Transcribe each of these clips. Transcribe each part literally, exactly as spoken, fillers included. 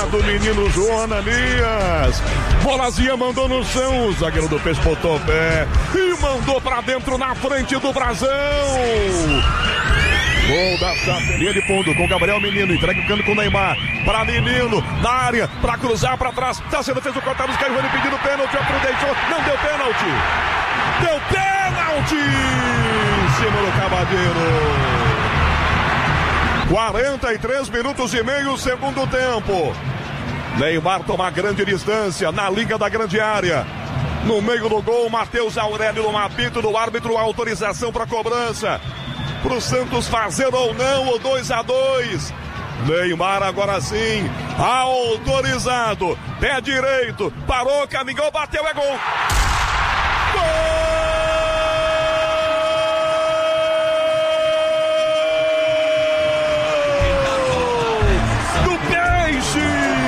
do menino João Ananias. Bolazinha mandou no chão, o zagueiro do Peixe botou o pé e mandou pra dentro na frente do Brasão. Gol da linha de fundo com Gabriel Menino, entrega o cano com o Neymar, para Menino, na área, para cruzar para trás, tá sendo feito o cortado, os caras vão pedindo pênalti, o outro deixou, não deu pênalti, deu pênalti em cima do Cavadeiro. quarenta e três minutos e meio, segundo tempo. Neymar toma grande distância na linha da grande área. No meio do gol, Matheus Aurélio no apito do árbitro, autorização para cobrança. Pro Santos fazer ou não o dois a dois. Neymar agora sim, autorizado, pé direito, parou, caminhou, bateu, é gol. Gol do Peixe.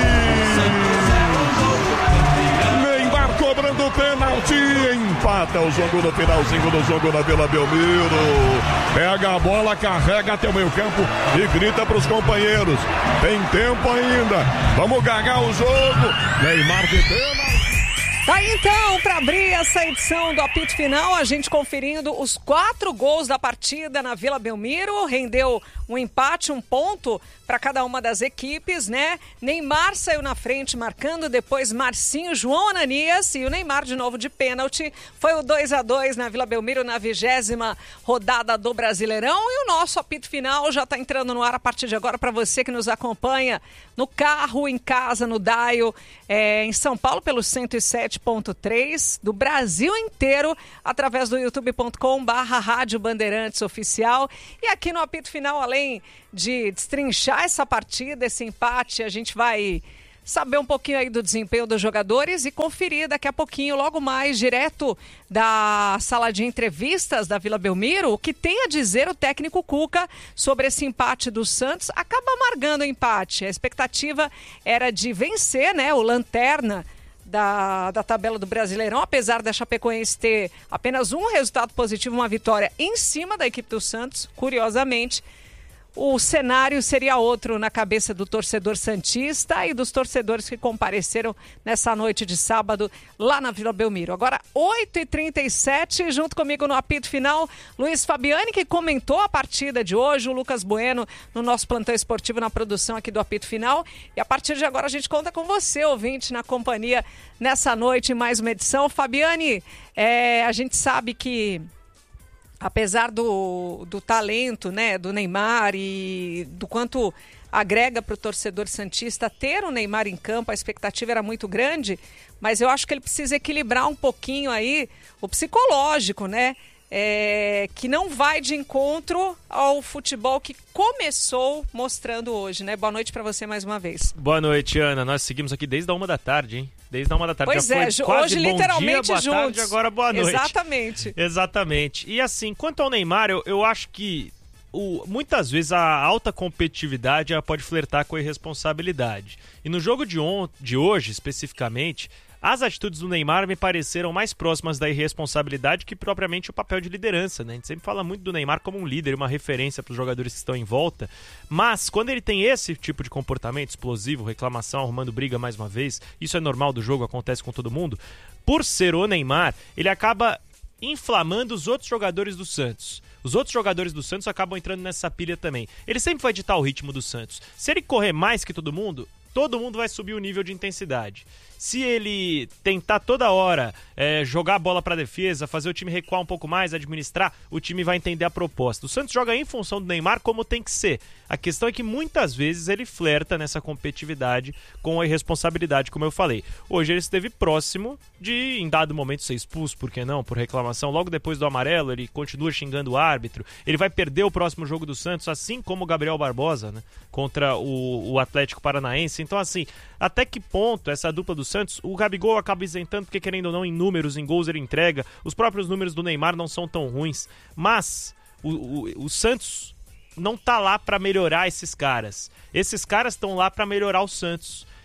Neymar cobrando pênalti, empata o jogo no finalzinho do jogo na Vila Belmiro. Pega a bola, carrega até o meio campo e grita para os companheiros. Tem tempo ainda. Vamos ganhar o jogo. Neymar de pênalti. Tá aí então, para abrir essa edição do apito final, a gente conferindo os quatro gols da partida na Vila Belmiro. Rendeu um empate, um ponto para cada uma das equipes, né? Neymar saiu na frente marcando, depois Marcinho, João Ananias e o Neymar de novo de pênalti. Foi o dois a dois na Vila Belmiro na vigésima rodada do Brasileirão. E o nosso apito final já está entrando no ar a partir de agora para você que nos acompanha no carro, em casa, no Dial, é, em São Paulo pelo cento e sete ponto três, do Brasil inteiro, através do youtube ponto com barra Rádio Bandeirantes Oficial. E aqui no apito final, além de destrinchar essa partida, esse empate, a gente vai saber um pouquinho aí do desempenho dos jogadores e conferir daqui a pouquinho, logo mais, direto da sala de entrevistas da Vila Belmiro, o que tem a dizer o técnico Cuca sobre esse empate do Santos. Acaba amargando o empate. A expectativa era de vencer, né, o lanterna Da, da tabela do Brasileirão, apesar da Chapecoense ter apenas um resultado positivo, uma vitória em cima da equipe do Santos. Curiosamente, o cenário seria outro na cabeça do torcedor santista e dos torcedores que compareceram nessa noite de sábado lá na Vila Belmiro. Agora, oito e trinta e sete, junto comigo no apito final, Luiz Fabiani, que comentou a partida de hoje, o Lucas Bueno no nosso plantão esportivo na produção aqui do apito final. E a partir de agora a gente conta com você, ouvinte, na companhia nessa noite, mais uma edição. Fabiani, é, a gente sabe que apesar do, do talento, né, do Neymar e do quanto agrega para o torcedor santista ter o Neymar em campo, a expectativa era muito grande, mas eu acho que ele precisa equilibrar um pouquinho aí o psicológico, né? É, que não vai de encontro ao futebol que começou mostrando hoje, né? Boa noite para você mais uma vez. Boa noite, Ana. Nós seguimos aqui desde a uma da tarde, hein? Desde a uma da tarde. Pois Já é, foi quase hoje bom literalmente dia, boa juntos. tarde, agora boa noite. Exatamente. Exatamente. E assim, quanto ao Neymar, eu, eu acho que o, muitas vezes a alta competitividade ela pode flertar com a irresponsabilidade. E no jogo de, on, de hoje, especificamente, as atitudes do Neymar me pareceram mais próximas da irresponsabilidade que propriamente o papel de liderança, né? A gente sempre fala muito do Neymar como um líder, uma referência para os jogadores que estão em volta, mas quando ele tem esse tipo de comportamento explosivo, reclamação, arrumando briga mais uma vez, isso é normal do jogo, acontece com todo mundo, por ser o Neymar, ele acaba inflamando os outros jogadores do Santos. Os outros jogadores do Santos acabam entrando nessa pilha também. Ele sempre vai ditar o ritmo do Santos. Se ele correr mais que todo mundo, todo mundo vai subir o nível de intensidade. Se ele tentar toda hora é, jogar a bola para a defesa, fazer o time recuar um pouco mais, administrar, o time vai entender a proposta. O Santos joga em função do Neymar como tem que ser. A questão é que muitas vezes ele flerta nessa competitividade com a irresponsabilidade, como eu falei. Hoje ele esteve próximo de, em dado momento, ser expulso, por que não? Por reclamação. Logo depois do amarelo, ele continua xingando o árbitro. Ele vai perder o próximo jogo do Santos, assim como o Gabriel Barbosa, né? Contra o, o Atlético Paranaense. Então, assim, até que ponto essa dupla do Santos, o Gabigol acaba isentando, porque querendo ou não, em números, em gols ele entrega, os próprios números do Neymar não são tão ruins, mas o, o, o Santos não tá lá para melhorar esses caras, esses caras estão lá para melhorar o Santos.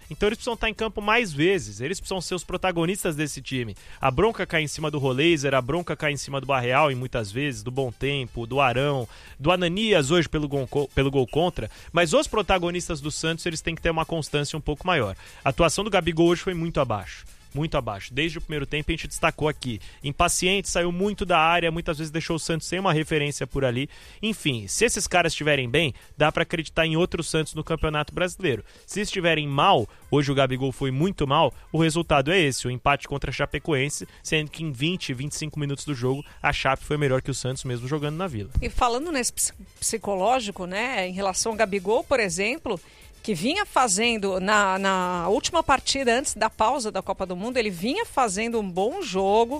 Então eles precisam estar em campo mais vezes, eles precisam ser os protagonistas desse time. A bronca cai em cima do Roleiser, a bronca cai em cima do Barreal, e muitas vezes, do Bom Tempo, do Arão, do Ananias hoje pelo gol, pelo gol contra, mas os protagonistas do Santos, eles têm que ter uma constância um pouco maior. A atuação do Gabigol hoje foi muito abaixo. Muito abaixo. Desde o primeiro tempo a gente destacou aqui. Impaciente, saiu muito da área, muitas vezes deixou o Santos sem uma referência por ali. Enfim, se esses caras estiverem bem, dá pra acreditar em outro Santos no Campeonato Brasileiro. Se estiverem mal, hoje o Gabigol foi muito mal, o resultado é esse, o empate contra a Chapecoense, sendo que em vinte, vinte e cinco minutos do jogo, a Chape foi melhor que o Santos mesmo jogando na Vila. E falando nesse psicológico, né, em relação ao Gabigol, por exemplo, que vinha fazendo, na, na última partida antes da pausa da Copa do Mundo, ele vinha fazendo um bom jogo,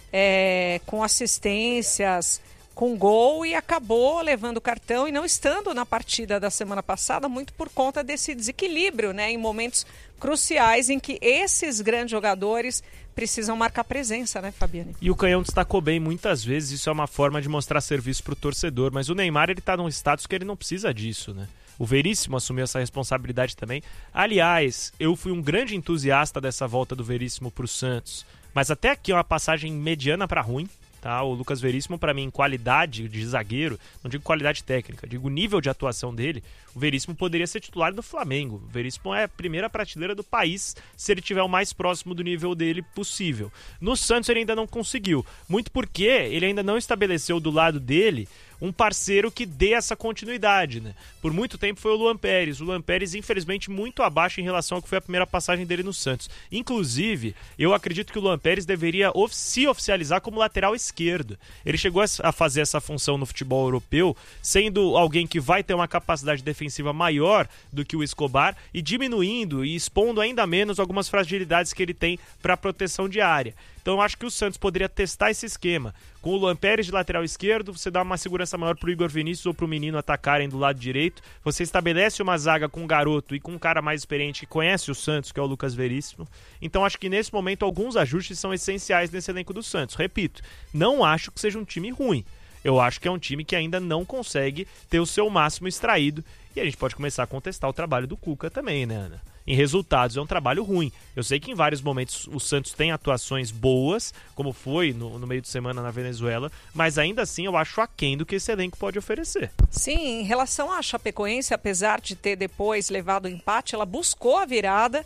é, com assistências, com gol, e acabou levando o cartão e não estando na partida da semana passada, muito por conta desse desequilíbrio, né, em momentos cruciais em que esses grandes jogadores precisam marcar presença, né, Fabiane? E o Canhão destacou bem muitas vezes, isso é uma forma de mostrar serviço pro torcedor, mas o Neymar, ele tá num status que ele não precisa disso, né? O Veríssimo assumiu essa responsabilidade também. Aliás, eu fui um grande entusiasta dessa volta do Veríssimo pro Santos, mas até aqui é uma passagem mediana para ruim. Tá? O Lucas Veríssimo, para mim, em qualidade de zagueiro, não digo qualidade técnica, digo nível de atuação dele, o Veríssimo poderia ser titular do Flamengo. O Veríssimo é a primeira prateleira do país se ele estiver o mais próximo do nível dele possível. No Santos ele ainda não conseguiu, muito porque ele ainda não estabeleceu do lado dele um parceiro que dê essa continuidade, né? Por muito tempo foi o Luan Pérez. O Luan Pérez, infelizmente, muito abaixo em relação ao que foi a primeira passagem dele no Santos. Inclusive, eu acredito que o Luan Pérez deveria of- se oficializar como lateral esquerdo. Ele chegou a fazer essa função no futebol europeu, sendo alguém que vai ter uma capacidade defensiva maior do que o Escobar e diminuindo e expondo ainda menos algumas fragilidades que ele tem para proteção de área. Então eu acho que o Santos poderia testar esse esquema. Com o Luan Pérez de lateral esquerdo, você dá uma segurança maior pro Igor Vinícius ou pro menino atacarem do lado direito. Você estabelece uma zaga com um garoto e com um cara mais experiente que conhece o Santos, que é o Lucas Veríssimo. Então acho que nesse momento alguns ajustes são essenciais nesse elenco do Santos. Repito, não acho que seja um time ruim. Eu acho que é um time que ainda não consegue ter o seu máximo extraído. E a gente pode começar a contestar o trabalho do Cuca também, né, Ana? Em resultados é um trabalho ruim. Eu sei que em vários momentos o Santos tem atuações boas, como foi no, no meio de semana na Venezuela, mas ainda assim eu acho aquém do que esse elenco pode oferecer. Sim, em relação à Chapecoense, apesar de ter depois levado o empate, ela buscou a virada,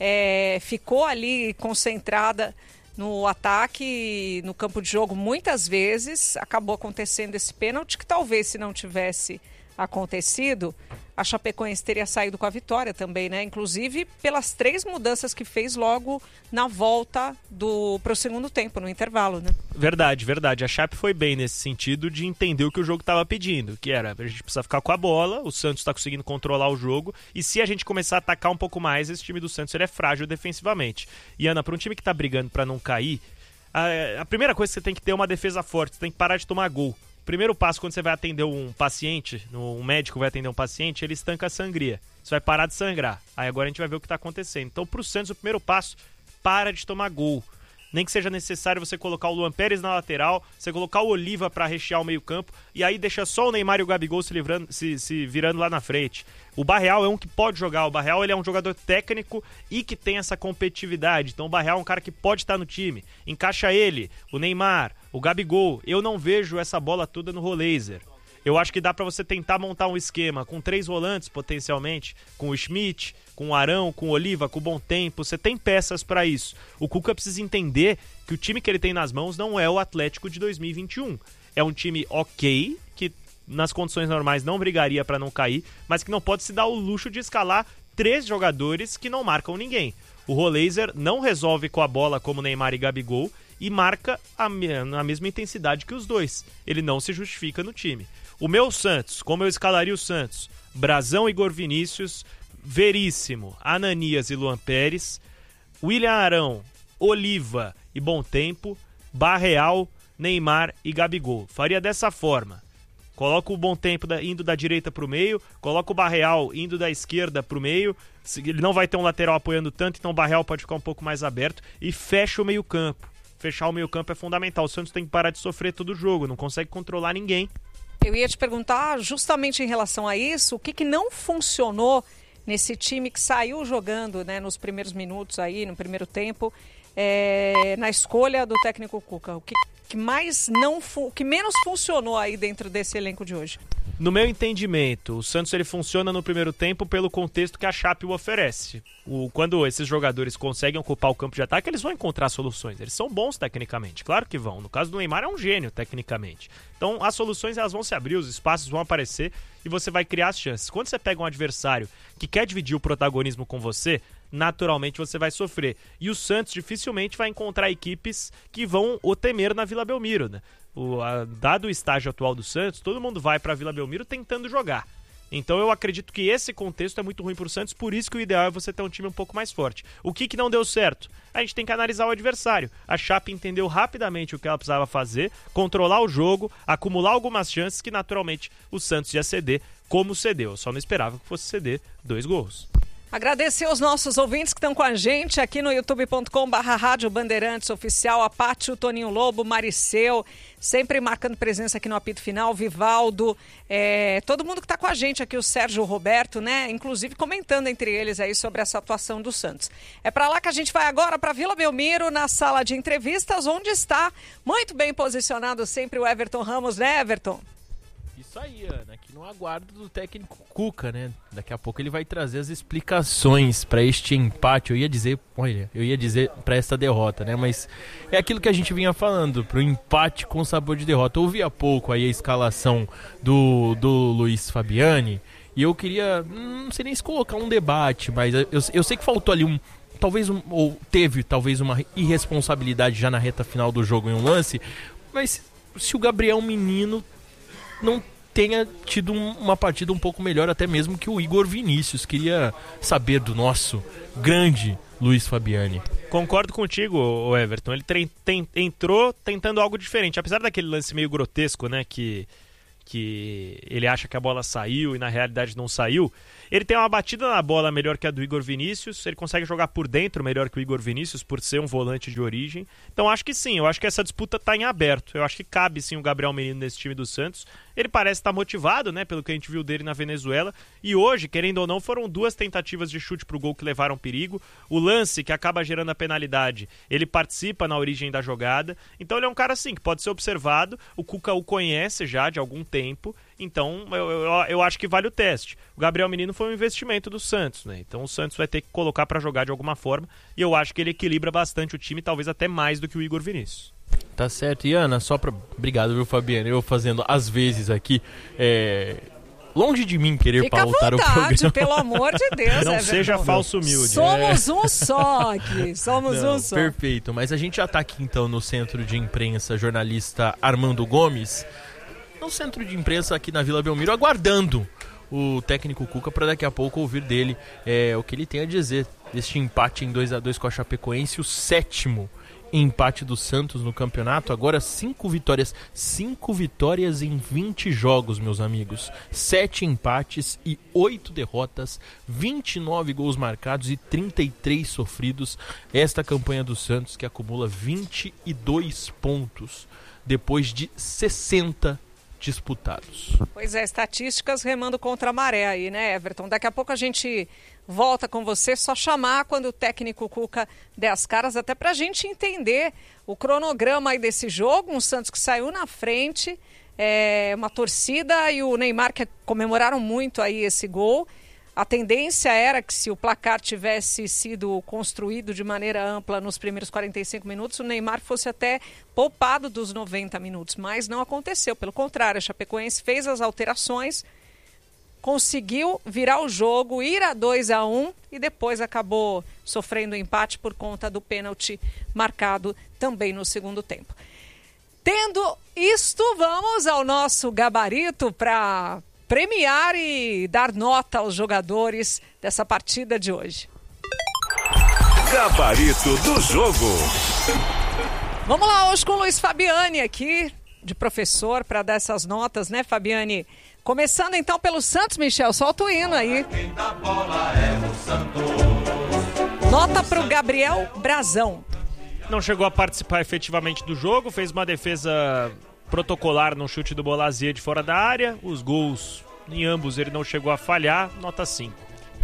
é, ficou ali concentrada no ataque, no campo de jogo muitas vezes, acabou acontecendo esse pênalti que talvez se não tivesse acontecido, a Chapecoense teria saído com a vitória também, né? Inclusive pelas três mudanças que fez logo na volta do pro segundo tempo, no intervalo, né? Verdade, verdade. A Chape foi bem nesse sentido de entender o que o jogo estava pedindo, que era, a gente precisa ficar com a bola, o Santos está conseguindo controlar o jogo, e se a gente começar a atacar um pouco mais, esse time do Santos ele é frágil defensivamente. E Ana, para um time que está brigando para não cair, a, a primeira coisa que você tem que ter é uma defesa forte, você tem que parar de tomar gol. Primeiro passo, quando você vai atender um paciente, um médico vai atender um paciente, ele estanca a sangria. Você vai parar de sangrar. Aí agora a gente vai ver o que está acontecendo. Então, para o Santos, o primeiro passo, para de tomar gol. Nem que seja necessário você colocar o Luan Pérez na lateral, você colocar o Oliva para rechear o meio campo, e aí deixa só o Neymar e o Gabigol se, livrando, se, se virando lá na frente. O Barreal é um que pode jogar, o Barreal ele é um jogador técnico e que tem essa competitividade, então o Barreal é um cara que pode estar no time. Encaixa ele, o Neymar, o Gabigol. Eu não vejo essa bola toda no Roleiser. Eu acho que dá para você tentar montar um esquema com três volantes, potencialmente, com o Schmidt, com o Arão, com o Oliva, com o Bom Tempo. Você tem peças para isso. O Cuca precisa entender que o time que ele tem nas mãos não é o Atlético de dois mil e vinte e um. É um time ok, que nas condições normais não brigaria para não cair, mas que não pode se dar o luxo de escalar três jogadores que não marcam ninguém. O Roleiser não resolve com a bola como Neymar e Gabigol e marca a, na mesma intensidade que os dois. Ele não se justifica no time. O meu Santos, como eu escalaria o Santos? Brazão, Igor Vinícius, Veríssimo, Ananias e Luan Pérez, William Arão, Oliva e Bom Tempo, Barreal, Neymar e Gabigol. Faria dessa forma. Coloca o Bom Tempo da, indo da direita para o meio, coloca o Barreal indo da esquerda para o meio, ele não vai ter um lateral apoiando tanto, então o Barreal pode ficar um pouco mais aberto e fecha o meio campo. Fechar o meio campo é fundamental, o Santos tem que parar de sofrer todo o jogo, não consegue controlar ninguém. Eu ia te perguntar justamente em relação a isso, o que, que não funcionou nesse time que saiu jogando, né, nos primeiros minutos aí, no primeiro tempo, é, na escolha do técnico Cuca? O que, que mais não, o que menos funcionou aí dentro desse elenco de hoje? No meu entendimento, o Santos ele funciona no primeiro tempo pelo contexto que a Chape o oferece. O, quando esses jogadores conseguem ocupar o campo de ataque, eles vão encontrar soluções. Eles são bons tecnicamente, claro que vão. No caso do Neymar, é um gênio tecnicamente. Então, as soluções elas vão se abrir, os espaços vão aparecer e você vai criar as chances. Quando você pega um adversário que quer dividir o protagonismo com você, naturalmente você vai sofrer. E o Santos dificilmente vai encontrar equipes que vão o temer na Vila Belmiro, né? O, a, dado o estágio atual do Santos, todo mundo vai para a Vila Belmiro tentando jogar. Então eu acredito que esse contexto é muito ruim para o Santos, por isso que o ideal é você ter um time um pouco mais forte. O que, que não deu certo? A gente tem que analisar o adversário. A Chape entendeu rapidamente o que ela precisava fazer, controlar o jogo, acumular algumas chances que naturalmente o Santos ia ceder, como cedeu. Eu só não esperava que fosse ceder dois gols. Agradecer aos nossos ouvintes que estão com a gente aqui no youtube ponto com barra Rádio Bandeirantes Oficial, a Pátio, Toninho Lobo, Mariceu, sempre marcando presença aqui no apito final, Vivaldo, é, todo mundo que está com a gente aqui, o Sérgio, o Roberto, né? Inclusive comentando entre eles aí sobre essa atuação do Santos. É para lá que a gente vai agora, para Vila Belmiro, na sala de entrevistas, onde está muito bem posicionado sempre o Everton Ramos, né, Everton? Isso aí, Ana, aqui no aguardo do técnico Cuca, né? Daqui a pouco ele vai trazer as explicações para este empate. Eu ia dizer, olha, eu ia dizer para esta derrota, né? Mas é aquilo que a gente vinha falando, pro empate com sabor de derrota. Eu ouvi há pouco aí a escalação do, do Luiz Fabiani e eu queria, não sei nem se colocar um debate, mas eu, eu sei que faltou ali um, talvez um, ou teve talvez uma irresponsabilidade já na reta final do jogo em um lance, mas se o Gabriel Menino não tenha tido um, uma partida um pouco melhor até mesmo que o Igor Vinícius. Queria saber do nosso grande Luiz Fabiani. Concordo contigo, Everton. Ele tem, tem, entrou tentando algo diferente. Apesar daquele lance meio grotesco, né, que, que ele acha que a bola saiu e na realidade não saiu, ele tem uma batida na bola melhor que a do Igor Vinícius, ele consegue jogar por dentro melhor que o Igor Vinícius por ser um volante de origem. Então acho que sim, eu acho que essa disputa está em aberto. Eu acho que cabe sim o Gabriel Menino nesse time do Santos. Ele parece estar motivado, né, pelo que a gente viu dele na Venezuela. E hoje, querendo ou não, foram duas tentativas de chute pro gol que levaram perigo. O lance, que acaba gerando a penalidade, ele participa na origem da jogada. Então ele é um cara, assim, que pode ser observado. O Cuca o conhece já de algum tempo. Então eu, eu, eu acho que vale o teste. O Gabriel Menino foi um investimento do Santos, né? Então o Santos vai ter que colocar para jogar de alguma forma. E eu acho que ele equilibra bastante o time, talvez até mais do que o Igor Vinícius. Tá certo. E Ana, só pra... Obrigado, viu, Fabiano? Eu fazendo às vezes aqui... É... Longe de mim querer Fica pautar à vontade, o programa. Pelo amor de Deus. Não é seja verdade. falso humilde. Somos é. um só aqui. Somos Não, um só. Perfeito. Mas a gente já tá aqui então no centro de imprensa, jornalista Armando Gomes. No centro de imprensa aqui na Vila Belmiro, aguardando o técnico Cuca para daqui a pouco ouvir dele é, o que ele tem a dizer deste empate em dois a dois com a Chapecoense, o sétimo empate do Santos no campeonato. Agora cinco vitórias, cinco vitórias em vinte jogos, meus amigos, sete empates e oito derrotas, vinte e nove gols marcados e trinta e três sofridos. Esta campanha do Santos que acumula vinte e dois pontos depois de sessenta disputados. Pois é, estatísticas remando contra a maré aí, né, Everton? Daqui a pouco a gente volta com você, só chamar quando o técnico Cuca der as caras, até pra gente entender o cronograma aí desse jogo. Um Santos que saiu na frente, é, uma torcida e o Neymar que comemoraram muito aí esse gol. A tendência era que se o placar tivesse sido construído de maneira ampla nos primeiros quarenta e cinco minutos, o Neymar fosse até poupado dos noventa minutos, mas não aconteceu. Pelo contrário, a Chapecoense fez as alterações, conseguiu virar o jogo, ir a dois a um e depois acabou sofrendo empate por conta do pênalti marcado também no segundo tempo. Tendo isto, vamos ao nosso gabarito para premiar e dar nota aos jogadores dessa partida de hoje. Gabarito do jogo. Vamos lá, hoje com o Luiz Fabiani aqui, de professor, para dar essas notas, né, Fabiani? Começando então pelo Santos, Michel, solta o hino aí. Nota para o Gabriel Brazão. Não chegou a participar efetivamente do jogo, fez uma defesa protocolar no chute do Bolazia de fora da área. Os gols, em ambos, ele não chegou a falhar, nota cinco.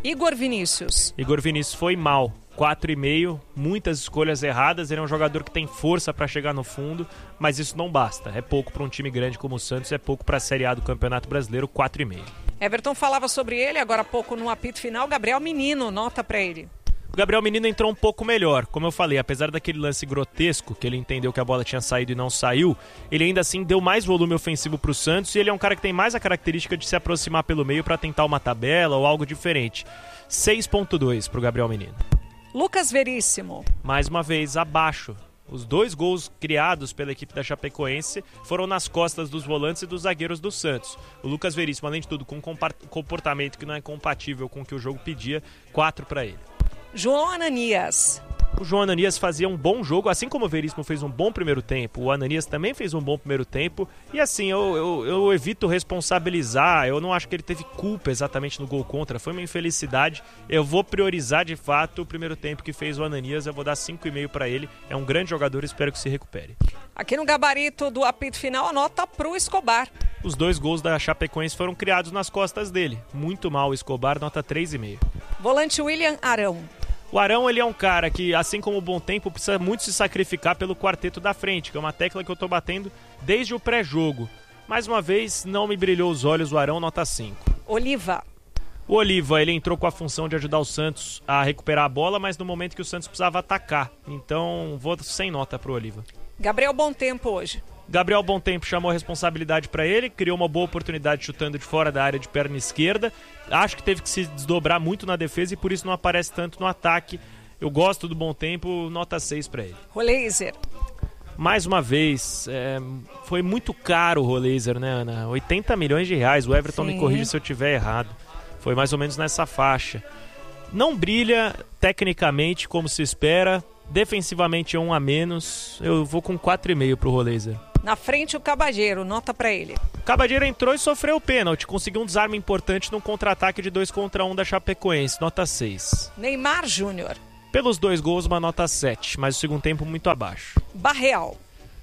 Igor Vinícius. Igor Vinícius foi mal. quatro e meio, muitas escolhas erradas. Ele é um jogador que tem força para chegar no fundo, mas isso não basta. É pouco para um time grande como o Santos, é pouco para a Série A do Campeonato Brasileiro, quatro e meio. Everton falava sobre ele agora há pouco no apito final. Gabriel Menino, nota para ele. O Gabriel Menino entrou um pouco melhor. Como eu falei, apesar daquele lance grotesco, que ele entendeu que a bola tinha saído e não saiu, ele ainda assim deu mais volume ofensivo para o Santos, e ele é um cara que tem mais a característica de se aproximar pelo meio para tentar uma tabela ou algo diferente. seis ponto dois para o Gabriel Menino. Lucas Veríssimo. Mais uma vez, abaixo. Os dois gols criados pela equipe da Chapecoense foram nas costas dos volantes e dos zagueiros do Santos. O Lucas Veríssimo, além de tudo, com um comportamento que não é compatível com o que o jogo pedia, quatro para ele. João Ananias. O João Ananias fazia um bom jogo, assim como o Veríssimo fez um bom primeiro tempo, o Ananias também fez um bom primeiro tempo, e assim, eu, eu, eu evito responsabilizar, eu não acho que ele teve culpa exatamente no gol contra, foi uma infelicidade. Eu vou priorizar de fato o primeiro tempo que fez o Ananias, eu vou dar cinco e meio para ele, é um grande jogador, espero que se recupere. Aqui no gabarito do apito final, a nota pro Escobar. Os dois gols da Chapecoense foram criados nas costas dele, muito mal o Escobar, nota três e meio. Volante William Arão. O Arão, ele é um cara que, assim como o Bom Tempo, precisa muito se sacrificar pelo quarteto da frente, que é uma tecla que eu tô batendo desde o pré-jogo. Mais uma vez, não me brilhou os olhos o Arão, nota cinco. Oliva. O Oliva, ele entrou com a função de ajudar o Santos a recuperar a bola, mas no momento que o Santos precisava atacar. Então, vou sem nota pro Oliva. Gabriel Bom Tempo hoje. Gabriel Bom Tempo chamou a responsabilidade para ele, criou uma boa oportunidade chutando de fora da área de perna esquerda. Acho que teve que se desdobrar muito na defesa e por isso não aparece tanto no ataque. Eu gosto do Bom Tempo, nota seis para ele. Roleiser. Mais uma vez, é, foi muito caro o Roleiser, né, Ana? oitenta milhões de reais, o Everton Sim. me corrige se eu estiver errado. Foi mais ou menos nessa faixa. Não brilha tecnicamente como se espera, defensivamente é um a menos. Eu vou com quatro e meio pro Roleiser. Na frente o Cabageiro, nota pra ele. O Cabageiro entrou e sofreu o pênalti, conseguiu um desarme importante num contra-ataque de dois contra um da Chapecoense, nota seis. Neymar Júnior. Pelos dois gols, uma nota sete, mas o segundo tempo muito abaixo. Barreal.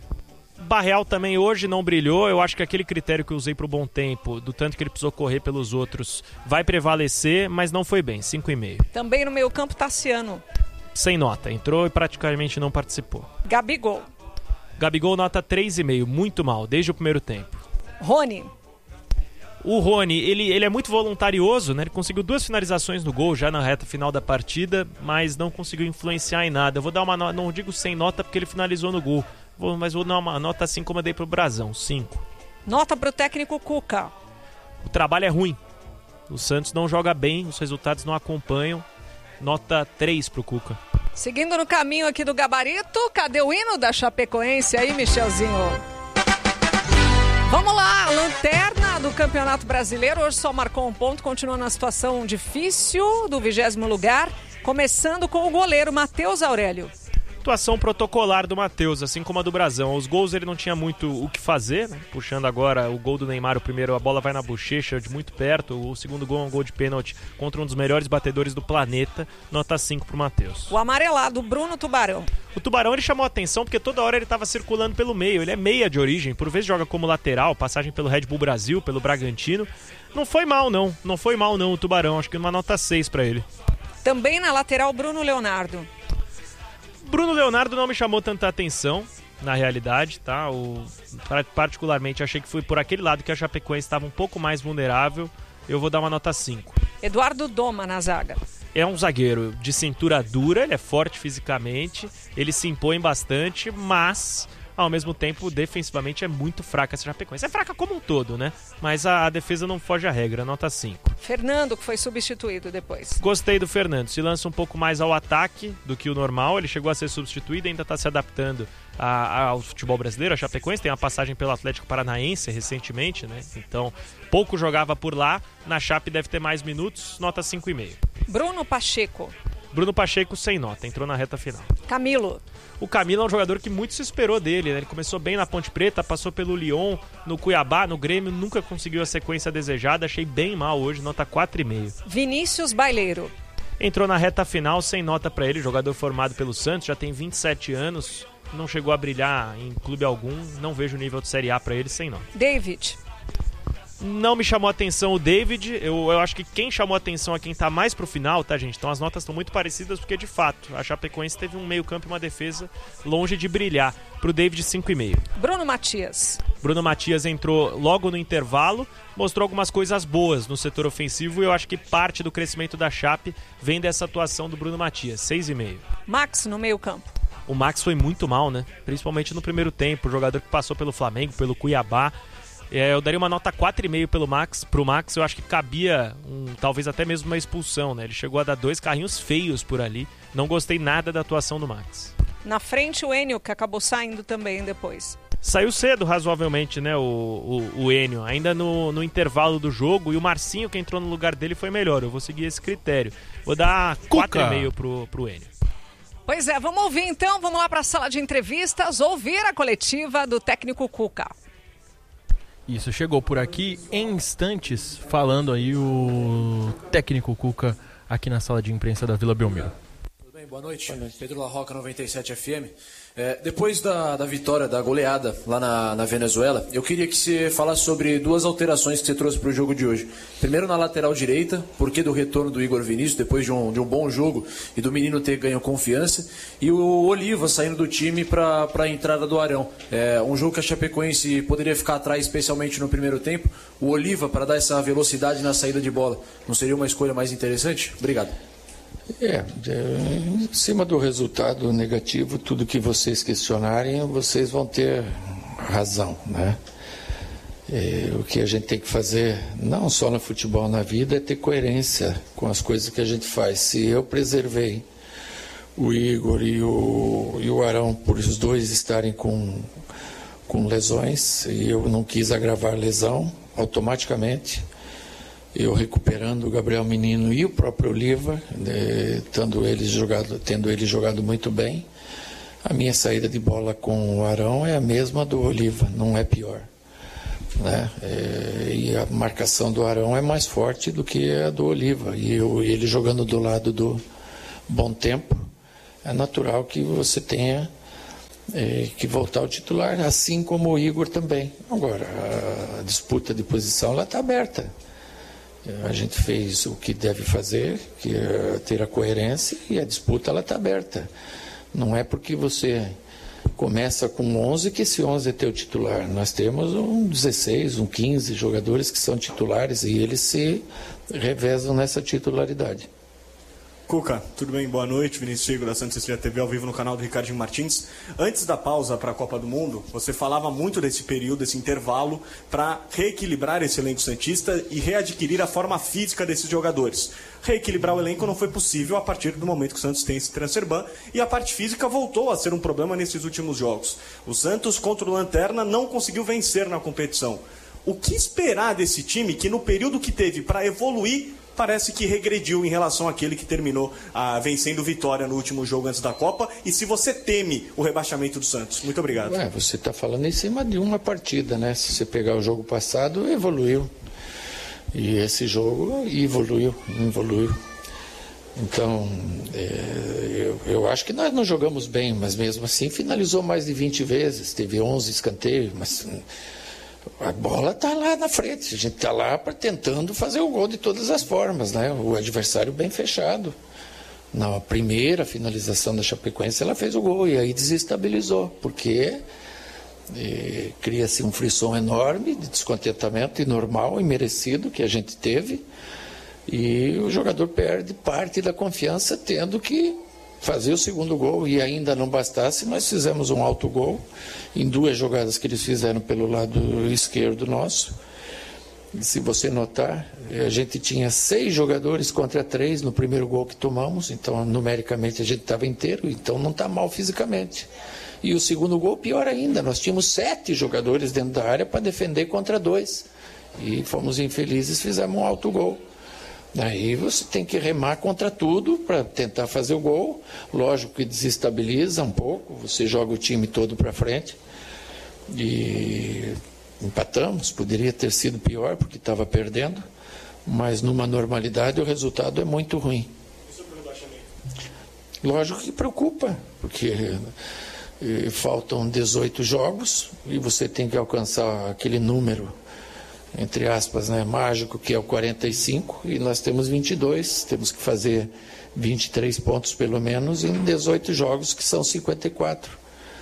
Barreal também hoje não brilhou, eu acho que aquele critério que eu usei pro Bom Tempo, do tanto que ele precisou correr pelos outros, vai prevalecer, mas não foi bem, cinco e meio. Também no meio campo Tassiano. Sem nota, entrou e praticamente não participou. Gabigol. Gabigol nota três e meio, muito mal, desde o primeiro tempo. Rony. O Rony, ele, ele é muito voluntarioso, né? Ele conseguiu duas finalizações no gol já na reta final da partida, mas não conseguiu influenciar em nada. Eu vou dar uma nota, não digo sem nota porque ele finalizou no gol, vou, mas vou dar uma nota assim como eu dei pro Brasão, cinco. Nota pro técnico Cuca. O trabalho é ruim, o Santos não joga bem, os resultados não acompanham, nota três pro Cuca. Seguindo no caminho aqui do gabarito, cadê o hino da Chapecoense aí, Michelzinho? Vamos lá, lanterna do Campeonato Brasileiro, hoje só marcou um ponto, continua na situação difícil do vigésimo lugar, começando com o goleiro Matheus Aurélio. Atuação protocolar do Matheus, assim como a do Brasão. Os gols ele não tinha muito o que fazer, né? Puxando agora o gol do Neymar, o primeiro, a bola vai na bochecha de muito perto. O segundo gol é um gol de pênalti contra um dos melhores batedores do planeta. Nota cinco pro Matheus. O amarelado, Bruno Tubarão. O Tubarão ele chamou a atenção porque toda hora ele estava circulando pelo meio. Ele é meia de origem, por vezes joga como lateral, passagem pelo Red Bull Brasil, pelo Bragantino. Não foi mal não, não foi mal não o Tubarão, acho que uma nota seis para ele. Também na lateral, Bruno Leonardo. Bruno Leonardo não me chamou tanta atenção, na realidade, tá? O, particularmente achei que foi por aquele lado que a Chapecoense estava um pouco mais vulnerável. Eu vou dar uma nota cinco. Eduardo Doma na zaga. É um zagueiro de cintura dura, ele é forte fisicamente, ele se impõe bastante, mas ao mesmo tempo defensivamente é muito fraca essa Chapecoense. É fraca como um todo, né? Mas a, a defesa não foge à regra, nota cinco. Fernando, que foi substituído depois. Gostei do Fernando, se lança um pouco mais ao ataque do que o normal, ele chegou a ser substituído, ainda está se adaptando a, a, ao futebol brasileiro. A Chapecoense tem uma passagem pelo Atlético Paranaense recentemente, né? Então pouco jogava por lá, na Chape deve ter mais minutos, nota cinco e meio. Bruno Pacheco. Bruno Pacheco sem nota, entrou na reta final. Camilo. O Camilo é um jogador que muito se esperou dele, né? Ele começou bem na Ponte Preta, passou pelo Lyon, no Cuiabá, no Grêmio, nunca conseguiu a sequência desejada, achei bem mal hoje, nota quatro e meio. Vinícius Baileiro. Entrou na reta final sem nota pra ele, jogador formado pelo Santos, já tem vinte e sete anos, não chegou a brilhar em clube algum, não vejo nível de Série A pra ele, sem nota. David. Não me chamou a atenção o David, eu, eu acho que quem chamou a atenção é quem tá mais pro final, tá, gente? Então as notas estão muito parecidas porque, de fato, a Chapecoense teve um meio campo e uma defesa longe de brilhar. Pro David, cinco e meio. Bruno Matias. Bruno Matias entrou logo no intervalo, mostrou algumas coisas boas no setor ofensivo e eu acho que parte do crescimento da Chape vem dessa atuação do Bruno Matias, seis e meio. Max no meio campo. O Max foi muito mal, né? Principalmente no primeiro tempo, o jogador que passou pelo Flamengo, pelo Cuiabá. É, eu daria uma nota quatro e meio pelo Max. Pro Max eu acho que cabia um, talvez até mesmo uma expulsão, né? Ele chegou a dar dois carrinhos feios por ali. Não gostei nada da atuação do Max. Na frente o Enio, que acabou saindo também depois. Saiu cedo, razoavelmente, né, o, o, o Enio, ainda no, no intervalo do jogo, e o Marcinho, que entrou no lugar dele, foi melhor. Eu vou seguir esse critério. Vou dar quatro e meio pro, pro Enio. Pois é, vamos ouvir então, vamos lá para a sala de entrevistas, ouvir a coletiva do técnico Cuca. Isso, chegou por aqui em instantes, falando aí o técnico Cuca aqui na sala de imprensa da Vila Belmiro. Tudo bem? Boa noite. Boa noite. Pedro La Roca, noventa e sete F M. É, depois da, da vitória, da goleada lá na, na Venezuela, eu queria que você falasse sobre duas alterações que você trouxe para o jogo de hoje. Primeiro na lateral direita, por que do retorno do Igor Vinícius, depois de um, de um bom jogo e do menino ter ganho confiança, e o Oliva saindo do time para a entrada do Arão. É, um jogo que a Chapecoense poderia ficar atrás, especialmente no primeiro tempo. O Oliva, para dar essa velocidade na saída de bola, não seria uma escolha mais interessante? Obrigado. É, em cima do resultado negativo, tudo que vocês questionarem, vocês vão ter razão, né? É, o que a gente tem que fazer, não só no futebol, na vida, é ter coerência com as coisas que a gente faz. Se eu preservei o Igor e o, e o Arão por os dois estarem com, com lesões, e eu não quis agravar lesão, automaticamente eu recuperando o Gabriel Menino e o próprio Oliva, né, tendo, ele jogado, tendo ele jogado muito bem, a minha saída de bola com o Arão é a mesma do Oliva, não é pior, né? É, e a marcação do Arão é mais forte do que a do Oliva, e eu, ele jogando do lado do Bom Tempo, é natural que você tenha é, que voltar ao titular, assim como o Igor também. Agora, a disputa de posição lá está aberta. A gente fez o que deve fazer, que é ter a coerência, e a disputa ela está aberta. Não é porque você começa com onze que esse onze é teu titular. Nós temos um dezesseis, um quinze jogadores que são titulares e eles se revezam nessa titularidade. Cuca, tudo bem? Boa noite. Vinícius Figo, da Santos T V, ao vivo no canal do Ricardinho Martins. Antes da pausa para a Copa do Mundo, você falava muito desse período, desse intervalo, para reequilibrar esse elenco santista e readquirir a forma física desses jogadores. Reequilibrar o elenco não foi possível a partir do momento que o Santos tem esse transfer ban, e a parte física voltou a ser um problema nesses últimos jogos. O Santos, contra o Lanterna, não conseguiu vencer na competição. O que esperar desse time que, no período que teve para evoluir, parece que regrediu em relação àquele que terminou ah, vencendo Vitória no último jogo antes da Copa, e se você teme o rebaixamento do Santos? Muito obrigado. Ué, você está falando em cima de uma partida, né? Se você pegar o jogo passado, evoluiu. E esse jogo evoluiu, evoluiu. Então, é, eu, eu acho que nós não jogamos bem, mas mesmo assim finalizou mais de vinte vezes, teve onze escanteios, mas a bola está lá na frente, a gente está lá pra, tentando fazer o gol de todas as formas, né? O adversário bem fechado. Na primeira finalização da Chapecoense ela fez o gol e aí desestabilizou, porque é, cria-se um frisson enorme de descontentamento, e normal e merecido que a gente teve, e o jogador perde parte da confiança tendo que fazer o segundo gol, e ainda não bastasse, nós fizemos um autogol em duas jogadas que eles fizeram pelo lado esquerdo nosso. E se você notar, a gente tinha seis jogadores contra três no primeiro gol que tomamos, então numericamente a gente estava inteiro, então não está mal fisicamente. E o segundo gol, pior ainda, nós tínhamos sete jogadores dentro da área para defender contra dois, e fomos infelizes, fizemos um autogol. Aí você tem que remar contra tudo para tentar fazer o gol. Lógico que desestabiliza um pouco, você joga o time todo para frente. E empatamos, poderia ter sido pior porque estava perdendo, mas numa normalidade o resultado é muito ruim. Lógico que preocupa, porque eh, faltam dezoito jogos e você tem que alcançar aquele número entre aspas, né, mágico, que é o quarenta e cinco, e nós temos vinte e dois, temos que fazer vinte e três pontos pelo menos em dezoito jogos, que são cinquenta e quatro.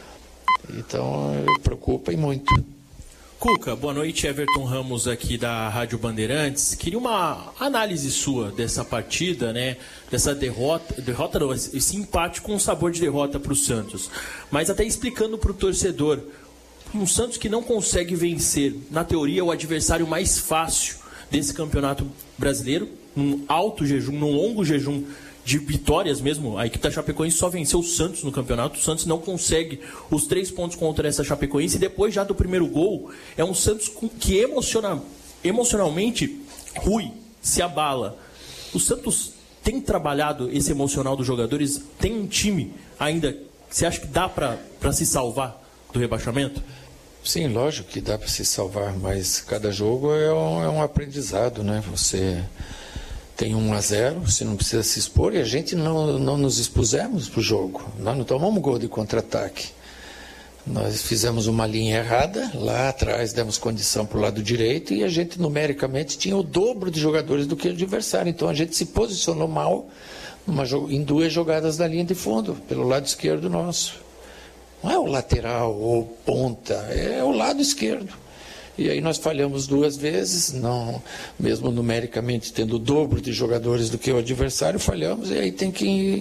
Então, preocupa e muito. Cuca, boa noite, Everton Ramos aqui da Rádio Bandeirantes. Queria uma análise sua dessa partida, né? Dessa derrota, derrota não, esse empate com sabor de derrota para o Santos. Mas até explicando para o torcedor, um Santos que não consegue vencer, na teoria, o adversário mais fácil desse campeonato brasileiro, num alto jejum, num longo jejum de vitórias mesmo. A equipe da Chapecoense só venceu o Santos no campeonato. O Santos não consegue os três pontos contra essa Chapecoense. E depois já do primeiro gol, é um Santos que emociona, emocionalmente rui, se abala. O Santos tem trabalhado esse emocional dos jogadores? Tem um time ainda, você acha que dá para se salvar do rebaixamento? Sim, lógico que dá para se salvar, mas cada jogo é um, é um aprendizado, né? Você tem um a zero, você não precisa se expor, e a gente não, não nos expusemos para o jogo. Nós não tomamos gol de contra-ataque. Nós fizemos uma linha errada, lá atrás demos condição para o lado direito, e a gente numericamente tinha o dobro de jogadores do que o adversário. Então a gente se posicionou mal numa, em duas jogadas da linha de fundo, pelo lado esquerdo nosso. Não é o lateral ou ponta, é o lado esquerdo. E aí nós falhamos duas vezes, não, mesmo numericamente tendo o dobro de jogadores do que o adversário, falhamos, e aí tem que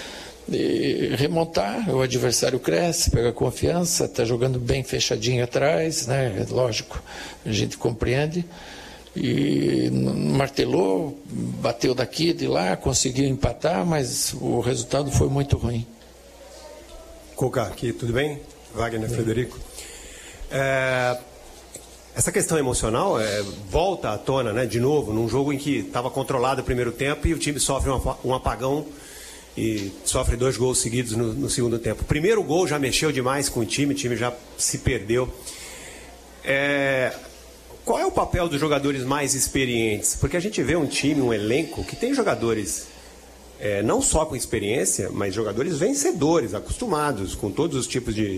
e, remontar. O adversário cresce, pega confiança, está jogando bem fechadinho atrás, né? Lógico, a gente compreende. E martelou, bateu daqui, de lá, conseguiu empatar, mas o resultado foi muito ruim. Cuca, aqui, tudo bem? Wagner bem. Frederico. É... Essa questão emocional é, volta à tona, né, de novo, num jogo em que estava controlado o primeiro tempo e o time sofre uma, um apagão e sofre dois gols seguidos no, no segundo tempo. O primeiro gol já mexeu demais com o time, o time já se perdeu. É, qual é o papel dos jogadores mais experientes? Porque a gente vê um time, um elenco, que tem jogadores é, não só com experiência, mas jogadores vencedores, acostumados com todos os tipos de,